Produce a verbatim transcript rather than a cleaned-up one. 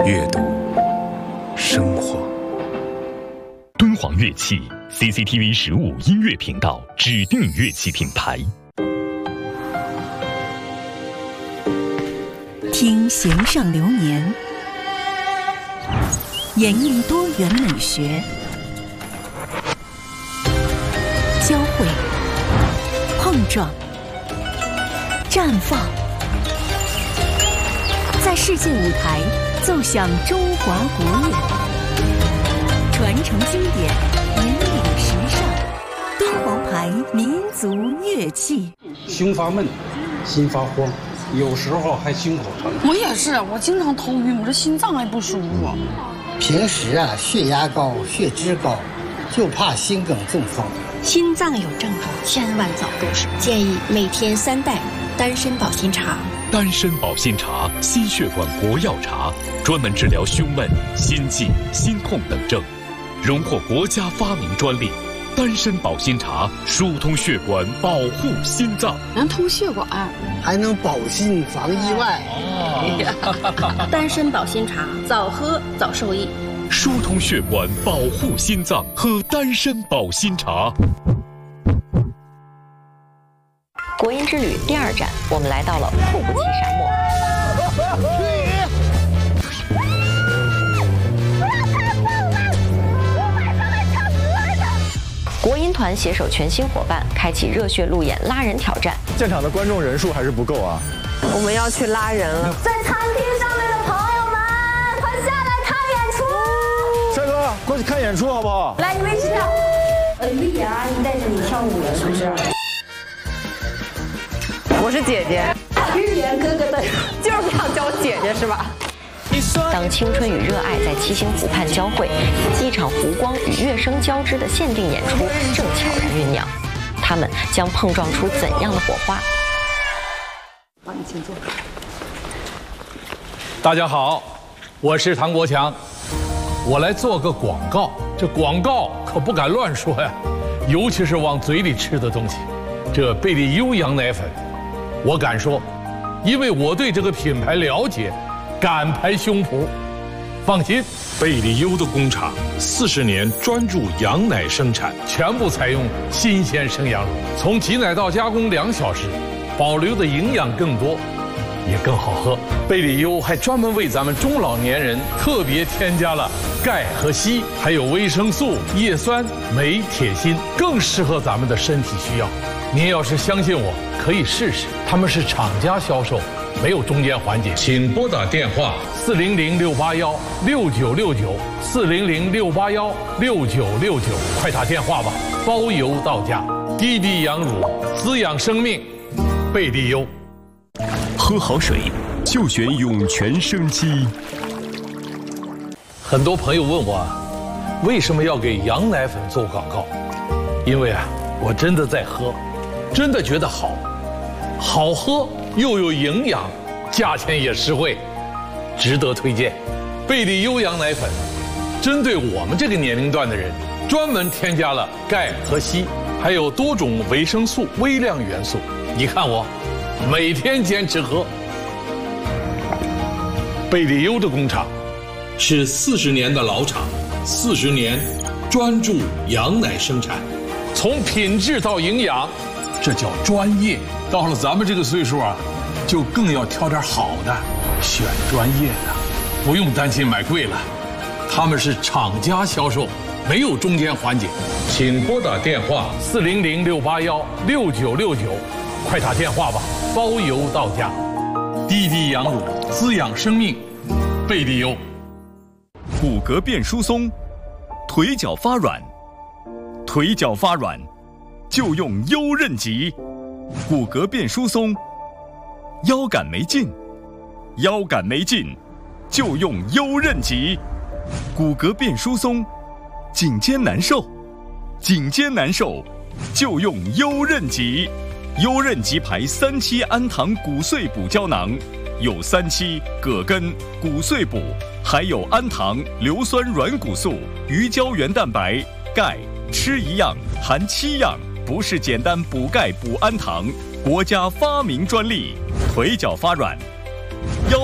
阅读生活。 敦煌乐器 C C T V 十五音乐频道指定乐器品牌。 听弦上流年，演绎多元美学，交汇、碰撞、绽放，在世界舞台奏响中华国乐，传承经典，引领时尚。敦煌牌民族乐器， 胸发闷，心发慌，有时候还心口疼。 我也是，我经常头晕，我这心脏还不舒服。 平时啊，血压高，血脂高，就怕心梗中风。 心脏有症状，千万早入手。建议每天三袋丹参保心茶。 丹参保心茶，心血管国药茶，专门治疗胸闷、心悸、心痛等症，荣获国家发明专利。丹参保心茶疏通血管，保护心脏， 能通血管， 还能保心防意外。 哦、丹参保心茶，早喝早受益。 疏通血管，保护心脏，喝丹参保心茶。 国音之旅第二站，我们来到了库布齐沙漠。国音团携手全新伙伴，开启热血路演拉人挑战。 现场的观众人数还是不够啊， 我们要去拉人了。 在餐厅上面的朋友们，快下来看演出！ 帅哥，过去看演出好不好？ 来，你们一起跳。呃，丽妍阿姨带着你跳舞了，是不是？ 我是姐姐。 日元哥哥的， 就是不想叫我姐姐是吧？ 当青春与热爱在七星湖畔交汇，一场湖光与乐声交织的限定演出正悄然酝酿，他们将碰撞出怎样的火花？ 好，你请坐。 大家好，我是唐国强，我来做个广告。这广告可不敢乱说呀，尤其是往嘴里吃的东西。这贝利优羊奶粉，我敢说，因为我对这个品牌了解。敢拍胸脯，放心， 贝利优的工厂四十年专注羊奶生产， 全部采用新鲜生羊乳，从挤奶到加工两小时，保留的营养更多，也更好喝。贝利优还专门为咱们中老年人特别添加了钙和硒，还有维生素、叶酸、镁、铁、锌，更适合咱们的身体需要。您要是相信我，可以试试，他们是厂家销售。没有中间环节， 请拨打电话四零零六八幺六九六九四零零六八幺六九六九，快打电话吧，包邮到家。滴滴羊乳滋养生命，贝利优。 喝好水就选涌泉生机。 很多朋友问我，为什么要给羊奶粉做广告？因为啊，我真的在喝，真的觉得好，好喝。又有营养，价钱也实惠，值得推荐。贝利优羊奶粉，针对我们这个年龄段的人，专门添加了钙和硒，还有多种维生素、微量元素。你看我，每天坚持喝。贝利优的工厂是四十年的老厂，四十年专注羊奶生产， 从品质到营养，这叫专业。到了咱们这个岁数啊，就更要挑点好的，选专业的，不用担心买贵了。他们是厂家销售，没有中间环节。 请拨打电话四零零六八幺六九六九，快打电话吧，包邮到家。滴滴羊乳滋养生命，贝利优。 骨骼变疏松，腿脚发软，腿脚发软就用优韧极。骨骼变疏松，腰杆没劲，腰杆没劲，就用优韧极。骨骼变疏松，颈肩难受，颈肩难受，就用优韧极。优韧极牌三七氨糖骨碎补胶囊，有三七、葛根、骨碎补，还有氨糖、硫酸软骨素、鱼胶原蛋白、钙，吃一样含七样。不是简单补钙补氨糖，国家发明专利。腿脚发软，腰